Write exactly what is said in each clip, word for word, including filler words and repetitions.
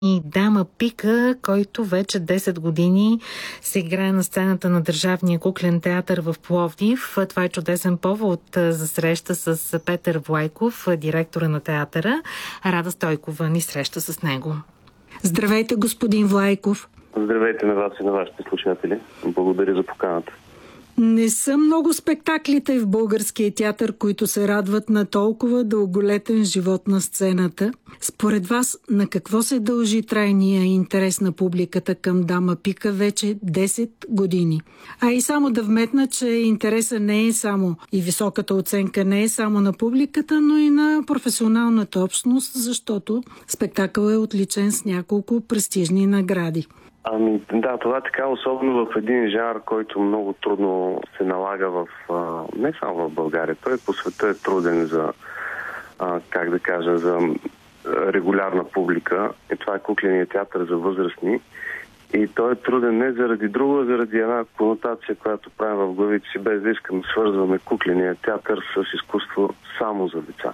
и Дама Пика, който вече десет години се играе на сцената на Държавния куклен театър в Пловдив. Това е чудесен повод за среща с Петър Влайков, директора на театъра. Рада Стойкова ни среща с него. Здравейте, господин Влайков. Здравейте на вас и на вашите слушатели. Благодаря за поканата. Не са много спектаклите в българския театър, които се радват на толкова дълголетен живот на сцената. Според вас, на какво се дължи трайния интерес на публиката към Дама Пика вече десет години? А и само да вметна, че интереса не е само и високата оценка не е само на публиката, но и на професионалната общност, защото спектакъл е отличен с няколко престижни награди. Ами да, това е така, особено в един жанр, който много трудно се налага в, а, не само в България, той по света е труден за, а, как да кажа, за регулярна публика. И това е кукленият театър за възрастни. И той е труден не заради друго, а заради една конотация, която правим в главите си, без да искаме свързваме кукления театър с изкуство само за деца.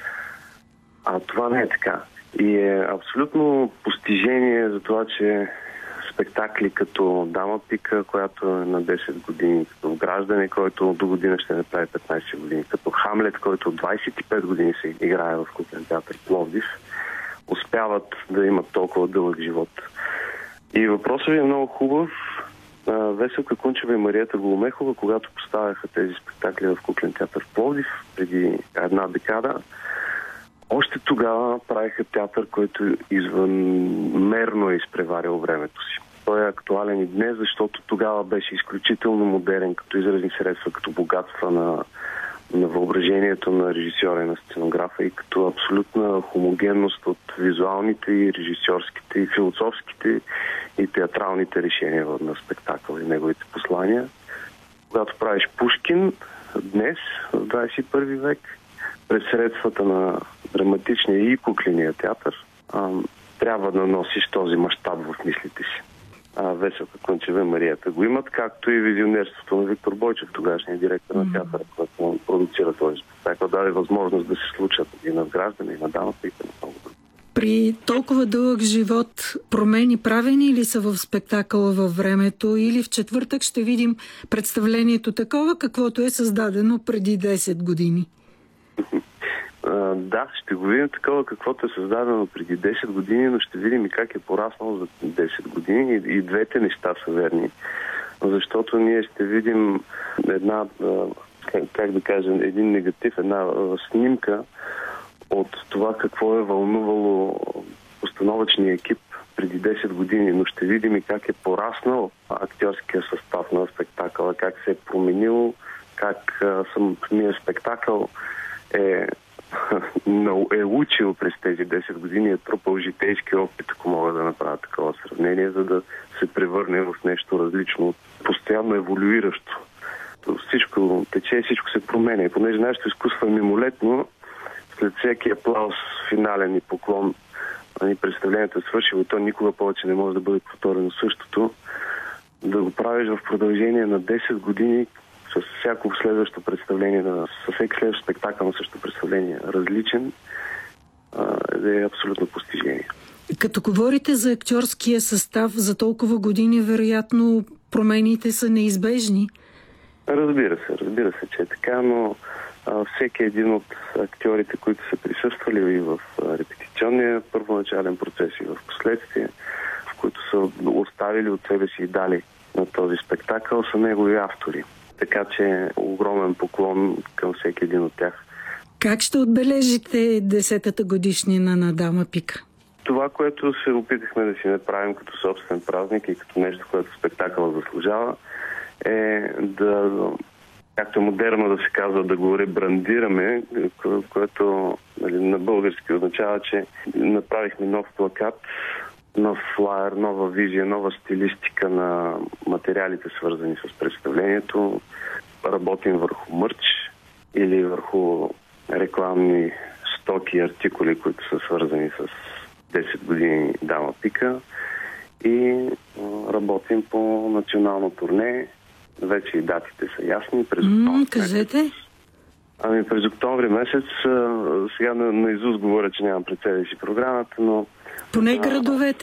А това не е така. И е абсолютно постижение за това, че спектакли като Дама Пика, която е на десет години, като Граждане, който до година ще направи петнайсет години, като Хамлет, който от двайсет и пет години се играе в куклен театър Пловдив, успяват да имат толкова дълъг живот. И въпросът ви е много хубав. Веселка Кунчева и Мариета Голомехова, когато поставяха тези спектакли в куклен театър Пловдив преди една декада, още тогава правиха театър, който извънмерно е изпреварил времето си. Той е актуален и днес, защото тогава беше изключително модерен като изразни средства, като богатства на, на въображението на режисьора и на сценографа и като абсолютна хомогенност от визуалните и режисьорските и философските и театралните решения на спектакъл и неговите послания. Когато правиш Пушкин днес, в двайсет и първи век, през средствата на драматичния и кукления театър, а, трябва да носиш този мащаб в мислите си. А, Веселка Кунчева и Марията го имат, както и визионерството на Виктор Бойчев, тогашния директор на театъра, който продуцира този спектакъл, даде възможност да се случат и на Граждане, и на Дама Пика, и на много други. При толкова дълъг живот промени правени ли са в спектакъла във времето, или в четвъртък ще видим представлението такова, каквото е създадено преди десет години? Uh, да, ще го видим такова, каквото е създадено преди десет години, но ще видим и как е пораснало за десет години. И, и двете неща са верни. Защото ние ще видим една, как, как да кажем, един негатив, една снимка от това какво е вълнувало постановъчния екип преди десет години, но ще видим и как е пораснал актьорския състав на спектакъла, как се е променил, как самия спектакъл е е учил през тези десет години, е трупал житейски опит, ако мога да направя такова сравнение, за да се превърне в нещо различно, постоянно еволюиращо. Всичко тече, всичко се променя. И понеже нашето изкуство е мимолетно, след всеки аплаус, финален и поклон, и представлението е свършило, и то никога повече не може да бъде повторено същото, да го правиш в продължение на десет години, с всяко следващо представление, със всеки следващ спектакъл на същото представление различен, е абсолютно постижение. Като говорите за актьорския състав за толкова години, вероятно промените са неизбежни? Разбира се, разбира се, че е така, но а, всеки един от актьорите, които са присъствали и в репетиционния първоначален процес и в последствие, в които са оставили от себе си и дали на този спектакъл, са негови автори. Така че огромен поклон към всеки един от тях. Как ще отбележите десетата годишнина на Дама Пика? Това, което се опитахме да си направим като собствен празник и като нещо, което спектакъл заслужава, е да, както е модерно да се казва, да го ребрандираме, което нали, на български означава, че направихме нов плакат, нов флаер, нова визия, нова стилистика на материалите, свързани с представлението. Работим върху мърч или върху рекламни стоки и артикули, които са свързани с десет години Дама Пика. И работим по национално турне. Вече и датите са ясни. През mm, кажете. Ами през октомври месец, сега на, на изуст говоря, че нямам пред себе си програмата, но поне градовете.